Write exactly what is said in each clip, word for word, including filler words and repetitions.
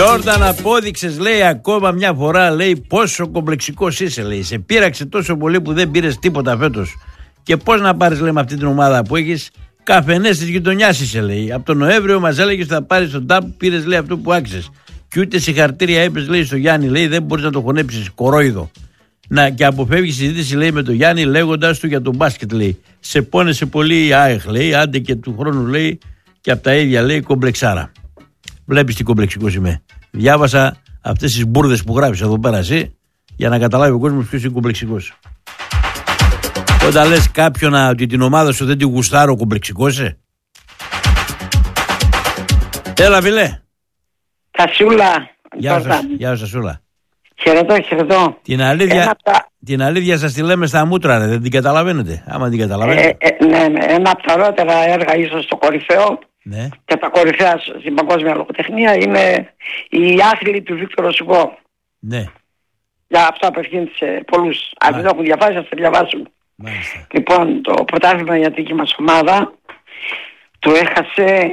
Τζόρνταν, απόδειξες, λέει, ακόμα μια φορά, λέει, πόσο κομπλεξικός είσαι, λέει. Σε πείραξε τόσο πολύ που δεν πήρες τίποτα φέτος. Και πώς να πάρεις, λέει, με αυτή την ομάδα που έχεις, καφενές της γειτονιάς είσαι, λέει. Από τον Νοέμβριο μας έλεγες ότι θα πάρεις τον τάπ, πήρες, λέει, αυτό που άξιζες. Και ούτε συγχαρητήρια είπες, λέει, στο Γιάννη, λέει, δεν μπορείς να το χωνέψεις, κορόιδο. Να, και αποφεύγει συζήτηση, λέει, με τον Γιάννη, λέγοντας του για τον μπάσκετ, λέει. Σε πόνεσε πολύ η ΑΕΧ, λέει, άντε και του χρόνου, λέει, και από τα ίδια, λέει, κομπλεξάρα. Βλέπεις τι κομπλεξικός είμαι. Διάβασα αυτές τις μπουρδες που γράφεις εδώ πέρα εσύ, για να καταλάβει ο κόσμος ποιος είναι κομπλεξικός. Όταν λες κάποιον ότι την ομάδα σου δεν τη γουστάρω, κομπλεξικός είσαι. Έλα, φίλε. Κασούλα. Γεια σας, γεια σας, Σούλα. Χαιρετώ, χαιρετώ. Την αλήθεια, τα... την αλήθεια σας τη λέμε στα μούτρα, ρε. Δεν την καταλαβαίνετε. Άμα την καταλαβαίνετε. Ε, ε, ναι, ναι, ένα από τα ωραιότερα έργα ίσως στο κορυφαίο, ναι, και τα κορυφαία στην παγκόσμια λογοτεχνία είναι η άθλη του Βίκτορο Σουγκό. Ναι. Για αυτό απευθύνεται σε πολλούς. Αν δεν έχουν διαβάσει, θα το διαβάσουν. Μάλιστα. Λοιπόν, το πρωτάθλημα για την δική μας ομάδα το έχασε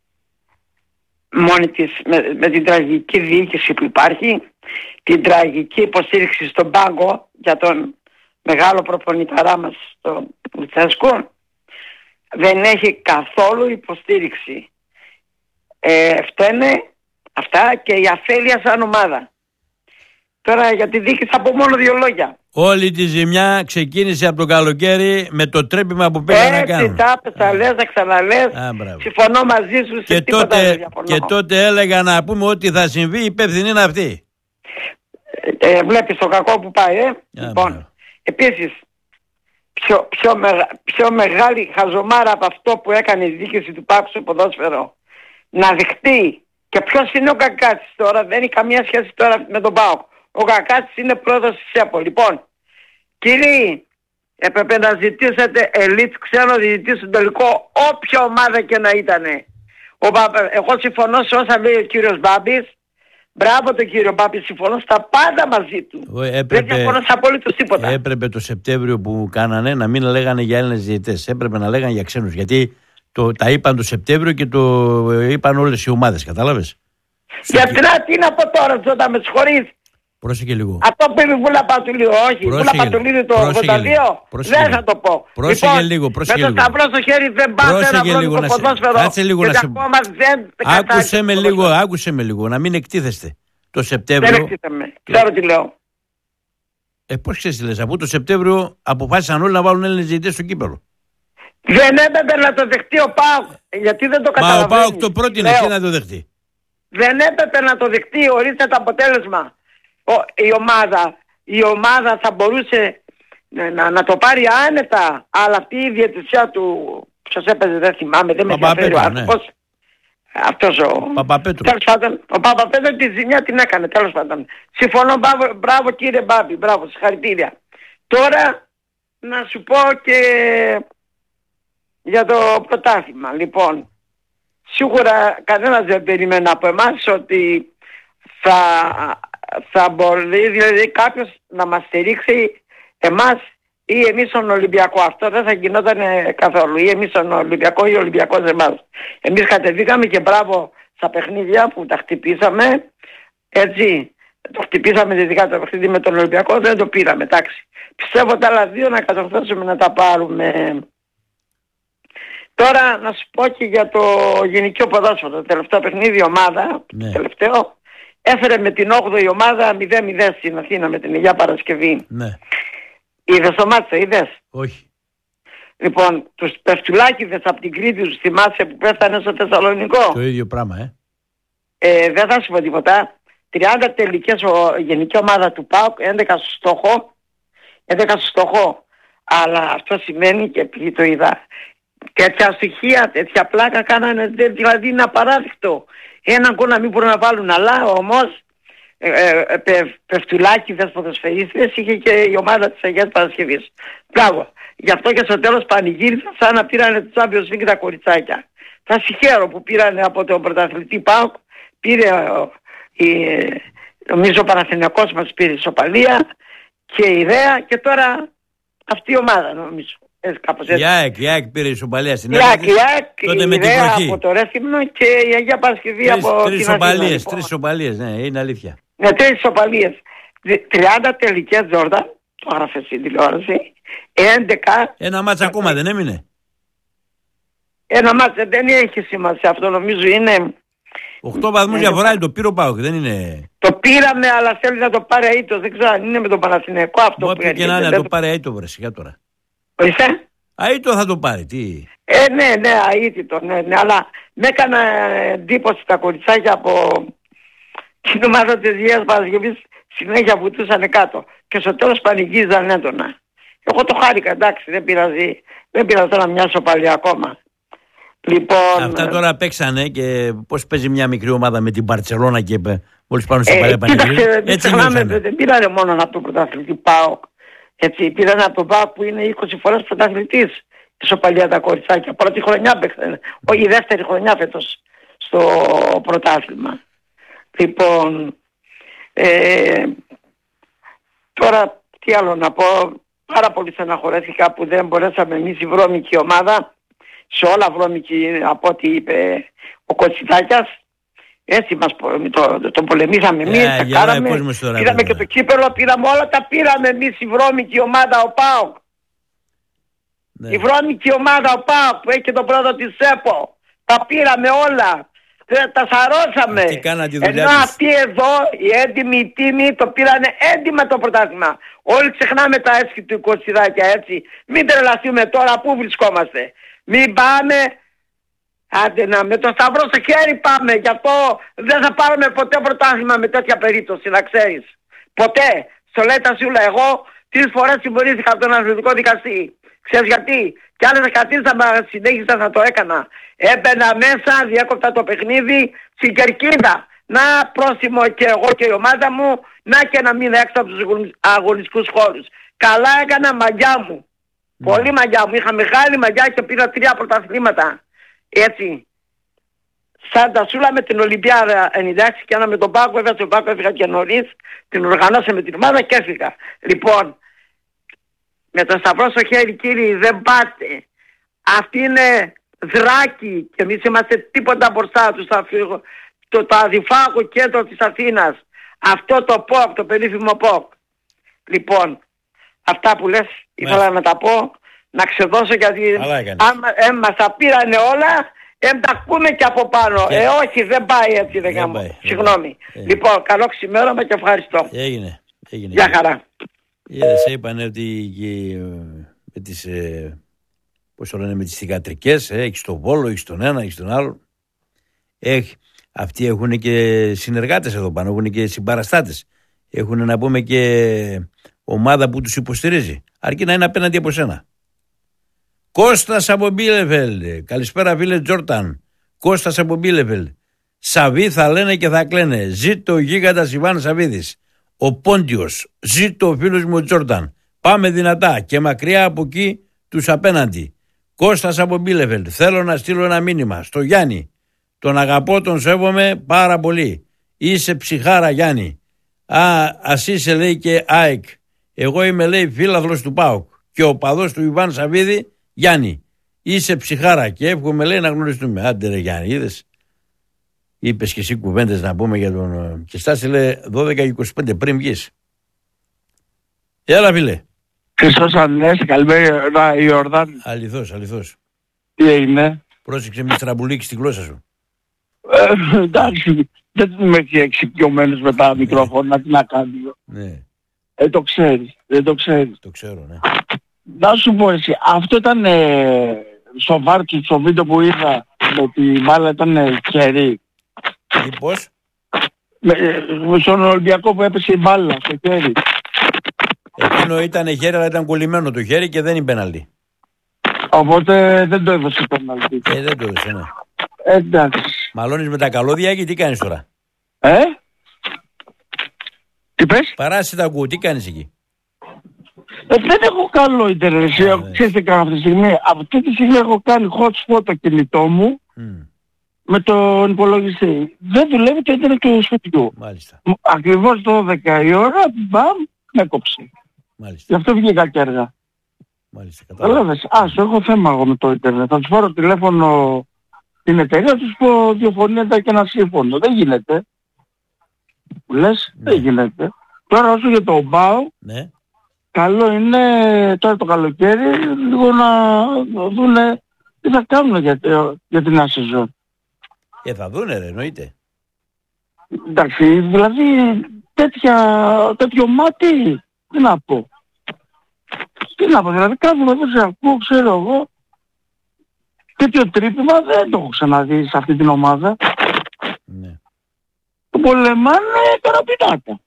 μόνη της με, με την τραγική διοίκηση που υπάρχει, την τραγική υποστήριξη στον πάγκο για τον μεγάλο προπονηταρά μας, τον Λουτσέσκο. Δεν έχει καθόλου υποστήριξη. Ε, φταίνε αυτά και η αφέλεια σαν ομάδα. Τώρα για τη δίκη θα πω μόνο δύο λόγια. Όλη τη ζημιά ξεκίνησε από το καλοκαίρι με το τρέπημα που πήγαν να κάνουν. Έτσι τα πες, τα λες, τα ξαναλες. Συμφωνώ μαζί σου. Και, τότε, και τότε έλεγα να πούμε ότι θα συμβεί, υπεύθυνη είναι αυτή. Ε, ε, βλέπεις το κακό που πάει, ε. Α, λοιπόν, επίσης, πιο, πιο, μεγα, πιο μεγάλη χαζομάρα από αυτό που έκανε η διοίκηση του ΠΑΟΚ στο ποδόσφαιρο, να δεχτεί. Και ποιος είναι ο Κακάτσης τώρα, δεν έχει καμία σχέση τώρα με τον ΠΑΟΚ. Ο Κακάτσης είναι πρόεδρος της ΕΠΟ. Λοιπόν, κύριοι, έπρεπε να ζητήσετε ελίτ ξένο διαιτητή στο τελικό, όποια ομάδα και να ήτανε. Εγώ συμφωνώ σε όσα λέει ο κύριος Μπάμπης. Μπράβο τον κύριο Μπάμπη, συμφωνώ στα πάντα μαζί του. Έπρεπε, δεν συμφωνώ σε απολύτως τίποτα. Έπρεπε το Σεπτέμβριο που κάνανε να μην λέγανε για Έλληνες διαιτητές. Έπρεπε να λέγανε για ξένους. Γιατί το, τα είπαν το Σεπτέμβριο και το είπαν όλες οι ομάδες. Κατάλαβες. Γιατί να τι να πω τώρα, Τζόντα, με συγχωρείς. Πρόσεχε λίγο. Αυτό που είπε η Βούλα Πατουλίου, όχι. Η Βούλα Πατουλίου το ογδόντα δύο, δεν θα το πω. Πρόσεχε λοιπόν, λίγο, πρόσεχε με το σταυρό στο χέρι δεν πάτε να βρω το ποδόσφαιρο. Κάτσε λίγο να σε... δεν... Άκουσε με λίγο, άκουσε με λίγο, να μην εκτίθεστε. Το Σεπτέμβριο... Δεν εκτίθεμαι, ξέρω τι λέω. Ε, πώς ξέρεις τι λες, αφού το Σεπτέμβριο αποφάσισαν όλοι να βάλουν Έλληνες διαιτητές στο κύπελλο. Δεν έπρεπε να το δεχτεί ο ΠΑΟΚ, γιατί δεν το καταλαβαίνει. Μα ο ΠΑΟΚ το πρότεινε και να το δεχτεί. Δεν έπρεπε να το δεχτεί, ορίστε το αποτέλεσμα. Ο, η ομάδα η ομάδα θα μπορούσε να, να το πάρει άνετα, αλλά αυτή η διαιτησία του ποιος έπαιζε δεν θυμάμαι, δεν με ενδιαφέρει ο άνθρωπος, αυτός ο Παπαπέτρου. Τέλος πάντων, ο Παπαπέτρου τη ζημιά την έκανε, τέλος πάντων. Συμφωνώ, μπράβο, μπράβο κύριε Μπάμπη, μπράβο, συγχαρητήρια. Τώρα να σου πω και για το πρωτάθλημα. Λοιπόν, σίγουρα κανένας δεν περιμένει από εμάς ότι θα, θα μπορεί δηλαδή κάποιος να μας στηρίξει εμάς ή εμείς τον Ολυμπιακό. Αυτό δεν θα γινόταν καθόλου. Ή εμείς τον Ολυμπιακό ή ο Ολυμπιακός εμάς. Εμείς κατεβήκαμε και μπράβο στα παιχνίδια που τα χτυπήσαμε. Έτσι, το χτυπήσαμε ειδικά το παιχνίδι με τον Ολυμπιακό, δεν το πήραμε. Εντάξει. Πιστεύω τα άλλα δύο να κατορθώσουμε να τα πάρουμε. Τώρα να σου πω και για το γενικό ποδόσφαιρο. Το τελευταίο παιχνίδι η ομάδα, ναι. το τελευταίο, έφερε με την όγδοη ομάδα μηδέν μηδέν στην Αθήνα με την Αγιά Παρασκευή. Ναι. Είδες το μάτσο, είδες? Όχι. Λοιπόν, τους Πεφτουλάκηδες από την Κρήτη τους θυμάσαι που πέφτανε στο Θεσσαλονικό. Το ίδιο πράγμα, ε. ε δεν θα σου πω τίποτα. τριάντα τελικές ο, γενική ομάδα του ΠΑΟΚ, έντεκα στο στόχο. έντεκα στο στόχο. Αλλά αυτό σημαίνει και επειδή το είδα. Τέτοια στοιχεία, τέτοια πλάκα κάνανε, δηλαδή είναι απαράδεκτο. Έναν γκολ να μην μπορούν να βάλουν, αλλά όμως ε, ε, πε, Πεφτουλάκηδες ποδοσφαιρίστες είχε και η ομάδα της Αγίας Παρασκευής. Μπράβο. Γι' αυτό και στο τέλος πανηγύρισαν σαν να πήρανε το Champions League τα κοριτσάκια. Θα συγχαίρω που πήρανε από τον πρωταθλητή ΠΑΟΚ, πήρε ε, νομίζω ο Παναθηναϊκός μας πήρε ισοπαλία και ιδέα και τώρα αυτή η ομάδα νομίζω. Έτσι, κάπως έτσι. Η ΑΕΚ, η ΑΕΚ πήρε ισοπαλία στην Η ΑΕΚ, η ΑΕΚ, τότε η με την ιδέα βροχή. από το Ρέθυμνο και η Αγία Παρασκευή Τρεις, από τρεις την Αθήνα. ισοπαλίες, Λοιπόν. τρεις ισοπαλίες, ναι, είναι αλήθεια. Ναι, τρεις ισοπαλίες. τριάντα τελικές Τζόρνταν, το έγραφε στην τηλεόραση. έντεκα. Ένα μάτς ακόμα δεν έμεινε. Ένα μάτς δεν έχει σημασία, αυτό νομίζω είναι... Οκτώ βαθμούς διαφορά είναι το πήρε ο ΠΑΟΚ, δεν είναι. Το πήραμε, αλλά θέλει να το πάρει αίτητο. Δεν ξέρω αν είναι με τον Παναθηναϊκό αυτό Μου που έπρεπε και να είναι να δεν το πάρει αίτητο, βρε, σιγά τώρα. Ορίστε. Αίτητο θα το πάρει, τι. Ε, ναι, ναι, αίτητο, ναι, ναι, αλλά με έκανα εντύπωση τα κοριτσάκια από την ομάδα της Αγίας Παρασκευής, συνέχεια βουτούσαν κάτω και στο τέλος πανηγύριζαν έντονα. Εγώ το χάρηκα, εντάξει, δεν πειράζει, δεν πειράζει τώρα μια σοπαλία ακόμα. Λοιπόν, αυτά τώρα παίξανε και πώς παίζει μια μικρή ομάδα με την Μπαρτσελώνα και μόλις πάνω στο ε, παλιά πανηγύρι. κοίταξε, Έτσι ξεχνάμε, νιώσανε. δεν πήρανε μόνο από τον πρωταθλητή ΠΑΟΚ. Έτσι, πήρανε από τον ΠΑΟΚ που είναι είκοσι φορές πρωταθλητής. Ισοπαλία τα κοριτσάκια. Πρώτη χρονιά παίξανε. Όχι, η δεύτερη χρονιά φέτος στο πρωτάθλημα. Λοιπόν, ε, τώρα τι άλλο να πω. Πάρα πολύ στεναχωρέθηκα που δεν μπορέσαμε εμείς η βρώμικη ομάδα, σε όλα βρώμικη από ό,τι είπε ο Κοτσιδάκιας. Έτσι μας το, το, το πολεμήσαμε εμείς, Yeah, τα yeah, κάναμε, κόσμος τώρα, πήραμε βέβαια. και το κύπελο, πήραμε όλα, τα πήραμε εμείς η βρώμικη ομάδα, ο ΠΑΟΚ. Ναι. Η βρώμικη ομάδα, ο ΠΑΟΚ που έχει και τον πρώτο της ΕΠΟ. Τα πήραμε όλα. Τα, τα σαρώσαμε. Αυτοί κάναν τη δουλειά Ενώ τους. αυτοί εδώ, οι έντιμοι, οι τίμοι, το πήρανε έντιμα το πρωτάθλημα. Όλοι ξεχνάμε τα έσχη του Κωστιδάκια, έτσι. Μην τρελαθούμε τώρα, πού βρισκόμαστε. Μην πάμε, άντε να, με το σταυρό στο χέρι πάμε. Γι' αυτό δεν θα πάρουμε ποτέ πρωτάθλημα με τέτοια περίπτωση, να ξέρεις. Ποτέ. Στο λέει τα σούλα, εγώ τρεις φορές συμπορήθηκα από τον αθλητικό δικαστή. Ξέρεις γιατί? Κι άλλες δεκατρείς θα συνέχισα να το έκανα. Έμπαινα μέσα, διέκοπτα το παιχνίδι στην κερκίδα. Να πρόστιμο και εγώ και η ομάδα μου, να και να μείνω έξω από τους αγωνιστικούς χώρους. Καλά έκανα, μαγιά μου. Mm. Πολύ μαγιά μου. Είχα μεγάλη μαγιά και πήρα τρία πρωταθλήματα. Έτσι. Σαν τα σούλα με την Ολυμπιάδα ενενήντα έξι και ένα με τον Πάκο, βέβαια στον Πάκο έφυγα και νωρίς. Την οργανώσα με την ομάδα και έφυγα. Λοιπόν, με το σταυρό στο χέρι κύριοι δεν πάτε. Αυτοί είναι δράκοι και εμείς είμαστε τίποτα μπροστά τους. Το, το αδιφάγο κέντρο της Αθήνας. Αυτό το ΠΟΚ, το περίφημο ΠΟΚ. Λοιπόν, αυτά που λες ήθελα να τα πω, να ξεδώσω γιατί αν ε, μας τα πήρανε όλα, ε, τα ακούμε και από πάνω. Και... Ε, όχι, δεν πάει έτσι, δεν κάνω. Συγγνώμη. Ε. Λοιπόν, καλό ξημέρωμα και ευχαριστώ. Έγινε. έγινε Γεια χαρά. Είδες, είπανε ότι και, με τις, ε, πώς το λένε, με τις θυγατρικές, ε, έχεις τον Βόλο, έχεις τον ένα, έχεις τον άλλο. Έχει, αυτοί έχουν και συνεργάτες εδώ πάνω, έχουν και συμπαραστάτες. Έχουν, να πούμε, και ομάδα που τους υποστηρίζει. Αρκεί να είναι απέναντι από σένα. Κώστας από Μπίλεφελντ. Καλησπέρα φίλε Τζόρταν. Κώστας από Μπίλεφελντ. Σαβί θα λένε και θα κλαίνε. Ζήτω ο γίγαντας Ιβάν Σαβίδης. Ο Πόντιος. Ζήτω ο φίλος μου ο Τζόρταν. Πάμε δυνατά και μακριά από εκεί τους απέναντι. Κώστας από Μπίλεφελντ. Θέλω να στείλω ένα μήνυμα στο Γιάννη. Τον αγαπώ, τον σέβομαι πάρα πολύ. Είσαι ψυχάρα Γιάννη. Α, ας είσαι, λέει, και ΑΕΚ. Εγώ είμαι, λέει, φίλαθλος του ΠΑΟΚ και ο παδός του Ιβάν Σαβίδη. Γιάννη, είσαι ψυχάρα και εύχομαι, λέει, να γνωριστούμε. Άντε ρε Γιάννη, είδες. Είπες και εσύ κουβέντες να πούμε για τον... Και στάση, λέει, δώδεκα και είκοσι πέντε πριν βγεις. Έλα φίλε. Χριστός Ανέστη, καλημέρα Ιορδάν. Αληθώς, αληθώς. Τι έγινε? Πρόσεξε μη στραμπουλίκι στη γλώσσα σου. Ε, εντάξει, δεν είμαι και εξοικειωμένος με τα μικρόφωνα, τι να κάνει. Ναι. Ε, το ξέρεις, δεν το ξέρεις. Το ξέρω, ναι. Να σου πω εσύ, αυτό ήταν ε, στο βάρκι, στο βίντεο που είδα, ότι μάλλον ήταν ε, χέρι. Τι, πώς? Με, ε, στον Ολυμπιακό που έπεσε η μπάλα στο χέρι. Εκείνο ήταν χέρι, αλλά ήταν κολλημένο το χέρι και δεν είναι πέναλτι. Οπότε δεν το έδωσε πέναλτι. Ε, δεν το έδωσε, ναι. Ε, εντάξει. Μαλώνεις με τα καλώδια και τι κάνεις τώρα? Ε? Τι πες? Παράσει τα ακούω, τι κάνεις εκεί? Ε, δεν έχω καλό ίντερνετ. Ξέρεις τι κάνω αυτή τη στιγμή? Αυτή τη στιγμή έχω κάνει hotspot το κινητό μου mm. με τον υπολογιστή. Δεν δουλεύει το ίντερνετ του σπιτιού. Μάλιστα. Ακριβώς το δώδεκα η ώρα, μπαμ, με κόψε. Μάλιστα. Γι' αυτό βγήκα και έργα. Μάλιστα, κατάλαβες. Άσο, έχω θέμα εγώ με το ίντερνετ. Θα τους πάρω τηλέφωνο την εταιρεία, τους πω δύο φωνήτα και ένα σύμφωνο. Δεν γίνεται. Που λες, ναι. Δεν γίνεται. Τώρα όσο για το ΜΠΑΟ, ναι. Καλό είναι τώρα το καλοκαίρι λίγο να δούνε τι θα κάνουν για, για την νέα σεζόν. Ε, θα δούνε ρε, εννοείται. Εντάξει, δηλαδή τέτοια, τέτοιο μάτι, τι να πω. Τι να πω, δηλαδή κάθομαι εδώ σε ακούω, ξέρω εγώ, τέτοιο τρύπημα δεν το έχω ξαναδεί σε αυτή την ομάδα. Ναι. Το πολεμάνε καραπινάτα.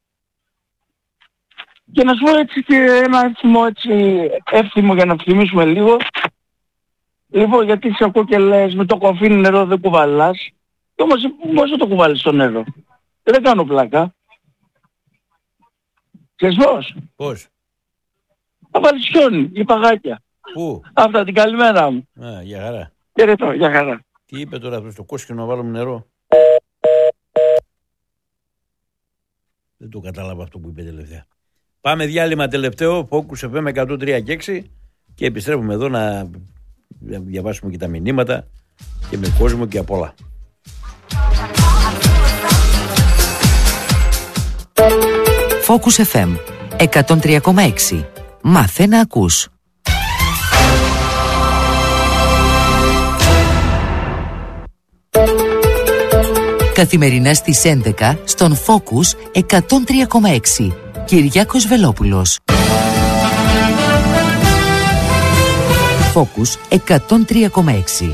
Και να σου πω έτσι και ένα εύθυμο, έτσι, εύθυμο για να θυμίσουμε λίγο. Λοιπόν, γιατί σε ακούω και λες με το κοφίνι νερό δεν κουβαλάς. Και όμως πώς δεν το κουβάλεις στο νερό. Δεν κάνω πλάκα. Ξέρεις πώς. Πώς. Θα βάλεις χιόνι ή παγάκια. Πού. Αυτά, την καλημέρα μου. Α, για χαρά. Χαιρετώ, για χαρά. Τι είπε τώρα αυτό στο κόσκινο να βάλουμε νερό. Δεν το κατάλαβα αυτό που είπε τελευταία. Πάμε διάλειμμα τελευταίο, Focus εφ εμ εκατόν τρία και έξι και επιστρέφουμε εδώ να διαβάσουμε και τα μηνύματα και με κόσμο και απ' όλα. Focus εφ εμ εκατόν τρία κόμμα έξι. Μάθε να ακούς. Καθημερινά στις έντεκα στον Focus εκατόν τρία κόμμα έξι. Κυριάκος Βελόπουλος. Focus εκατόν τρία κόμμα έξι.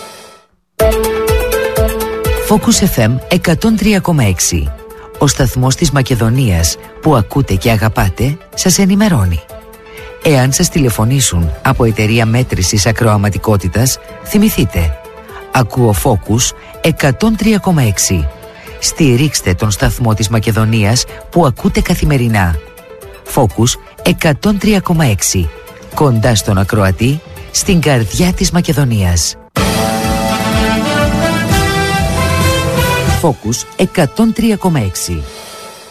Focus εφ εμ εκατόν τρία κόμμα έξι. Ο σταθμός της Μακεδονίας που ακούτε και αγαπάτε σας ενημερώνει. Εάν σας τηλεφωνήσουν από εταιρεία μέτρησης ακροαματικότητας, θυμηθείτε. Ακούω Focus εκατόν τρία κόμμα έξι. Στηρίξτε τον σταθμό της Μακεδονίας που ακούτε καθημερινά. Focus εκατόν τρία κόμμα έξι. Κοντά στον ακροατή, στην καρδιά της Μακεδονίας. Focus εκατόν τρία κόμμα έξι.